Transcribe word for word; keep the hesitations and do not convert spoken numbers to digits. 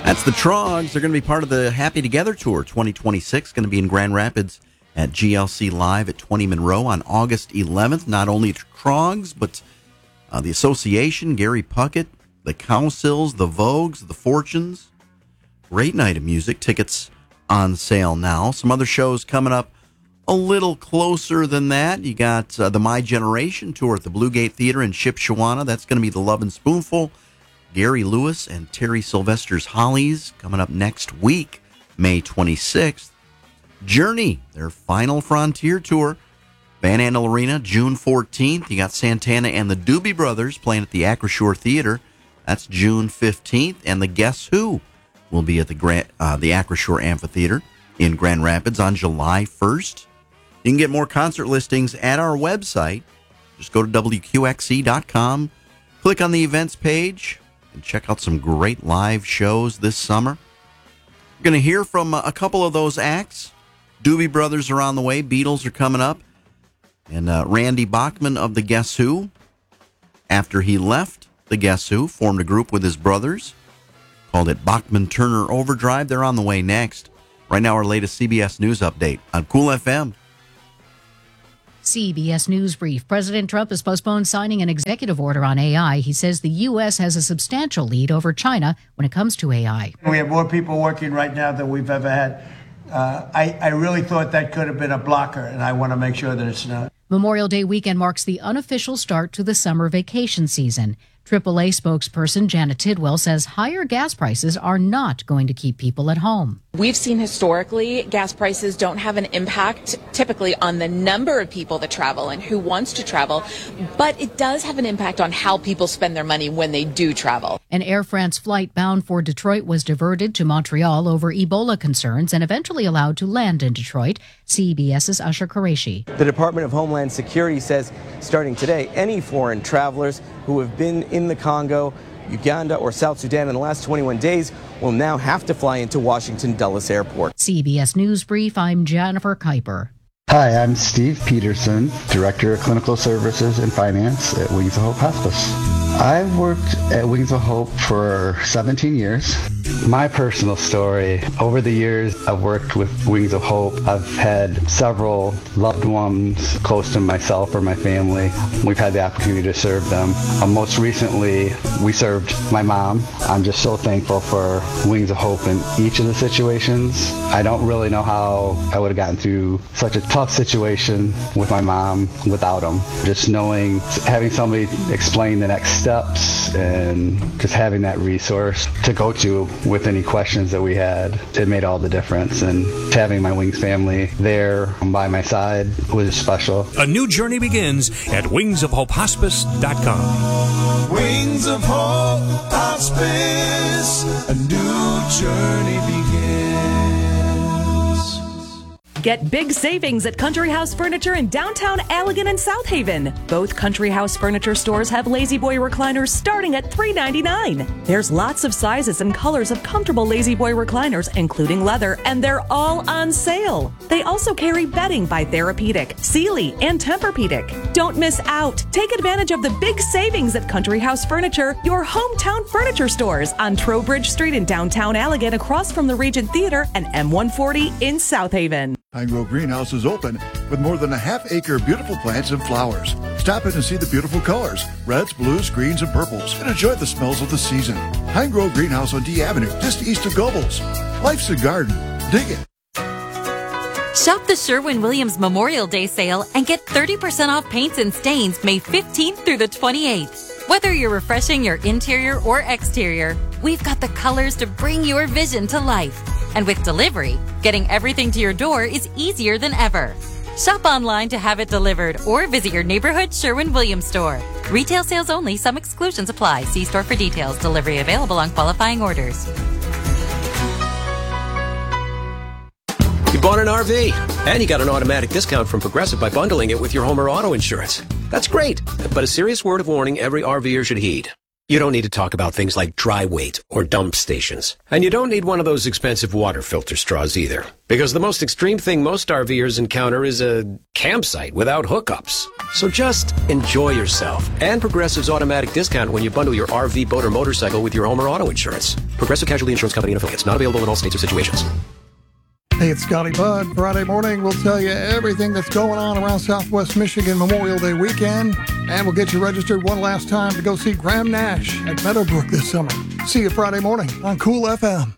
That's the Trogs. They're going to be part of the Happy Together Tour twenty twenty-six. Going to be in Grand Rapids at G L C Live at twenty Monroe on August eleventh. Not only Trogs, but uh, the Association, Gary Puckett, the Cowsills, the Vogues, the Fortunes. Great night of music. Tickets on sale now. Some other shows coming up a little closer than that. You got uh, the My Generation Tour at the Blue Gate Theater in Shipshewana. That's going to be the Love and Spoonful. Gary Lewis and Terry Sylvester's Hollies coming up next week, May twenty-sixth. Journey, their final Frontier Tour, Van Andel Arena, June fourteenth. You got Santana and the Doobie Brothers playing at the Acrisure Theater. That's June fifteenth. And the Guess Who will be at the Grand, uh, the Acrisure Amphitheater in Grand Rapids on July first. You can get more concert listings at our website. Just go to W Q X E dot com, click on the events page, and check out some great live shows this summer. We're going to hear from a couple of those acts. Doobie Brothers are on the way. Beatles are coming up. And uh, Randy Bachman of the Guess Who, after he left the Guess Who, formed a group with his brothers, called it Bachman Turner Overdrive. They're on the way next. Right now, our latest C B S News update on Cool F M. C B S News Brief. President Trump has postponed signing an executive order on A I. He says the U S has a substantial lead over China when it comes to A I. We have more people working right now than we've ever had. Uh, I, I really thought that could have been a blocker, and I want to make sure that it's not. Memorial Day weekend marks the unofficial start to the summer vacation season. triple A spokesperson Janet Tidwell says higher gas prices are not going to keep people at home. We've seen historically gas prices don't have an impact typically on the number of people that travel and who wants to travel, but it does have an impact on how people spend their money when they do travel. An Air France flight bound for Detroit was diverted to Montreal over Ebola concerns and eventually allowed to land in Detroit. CBS's Usher Qureshi. The Department of Homeland Security says starting today, any foreign travelers who have been in the Congo, Uganda, or South Sudan in the last twenty-one days will now have to fly into Washington Dulles Airport. C B S News Brief, I'm Jennifer Kuiper. Hi, I'm Steve Peterson, Director of Clinical Services and Finance at Wings of Hope Hospice. I've worked at Wings of Hope for seventeen years. My personal story, over the years I've worked with Wings of Hope, I've had several loved ones close to myself or my family. We've had the opportunity to serve them. Uh, most recently, we served my mom. I'm just so thankful for Wings of Hope in each of the situations. I don't really know how I would have gotten through such a tough situation with my mom without them. Just knowing, having somebody explain the next steps and just having that resource to go to with any questions that we had, it made all the difference. And having my Wings family there by my side was special. A new journey begins at wings of hope hospice dot com. Wings of Hope Hospice, a new journey begins. Get big savings at Country House Furniture in downtown Allegan and South Haven. Both Country House Furniture stores have Lazy Boy recliners starting at three ninety-nine. There's lots of sizes and colors of comfortable Lazy Boy recliners, including leather, and they're all on sale. They also carry bedding by Therapeutic, Sealy, and Tempur-Pedic. Don't miss out. Take advantage of the big savings at Country House Furniture, your hometown furniture stores on Trowbridge Street in downtown Allegan, across from the Regent Theater, and M one forty in South Haven. Pinegrove Greenhouse is open with more than a half acre beautiful plants and flowers. Stop in and see the beautiful colors, reds, blues, greens, and purples, and enjoy the smells of the season. Pinegrove Greenhouse on D Avenue, just east of Gobles. Life's a garden. Dig it. Shop the Sherwin-Williams Memorial Day sale and get thirty percent off paints and stains May fifteenth through the twenty-eighth. Whether you're refreshing your interior or exterior, we've got the colors to bring your vision to life. And with delivery, getting everything to your door is easier than ever. Shop online to have it delivered or visit your neighborhood Sherwin-Williams store. Retail sales only. Some exclusions apply. See store for details. Delivery available on qualifying orders. You bought an R V, and you got an automatic discount from Progressive by bundling it with your home or auto insurance. That's great, but a serious word of warning every RVer should heed. You don't need to talk about things like dry weight or dump stations. And you don't need one of those expensive water filter straws either. Because the most extreme thing most RVers encounter is a campsite without hookups. So just enjoy yourself. And Progressive's automatic discount when you bundle your R V, boat, or motorcycle with your home or auto insurance. Progressive Casualty Insurance Company and affiliates. Not available in all states or situations. Hey, it's Scotty Budd. Friday morning, we'll tell you everything that's going on around Southwest Michigan Memorial Day weekend. And we'll get you registered one last time to go see Graham Nash at Meadowbrook this summer. See you Friday morning on Cool F M.